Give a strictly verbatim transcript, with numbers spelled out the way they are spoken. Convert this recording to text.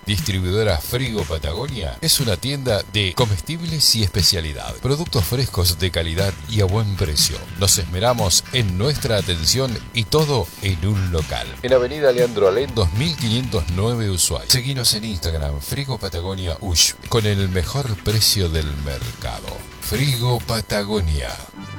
Distribuidora Frigo Patagonia es una tienda de comestibles y especialidad. Productos frescos de calidad y a buen precio. Nos esmeramos en nuestra atención y todo en un local. En Avenida Leandro Alén, dos mil quinientos nueve Ushuaia. Seguinos en Instagram, Frigo Patagonia Ush, con el mejor precio del mercado. Frigo Patagonia.